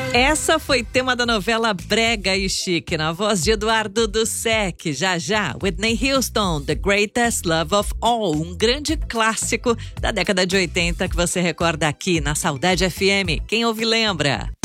Essa foi tema da novela Brega e Chique, na voz de Eduardo Dussek. Já, Whitney Houston, The Greatest Love of All, um grande clássico da década de 80 que você recorda aqui na Saudade FM. Quem ouve lembra.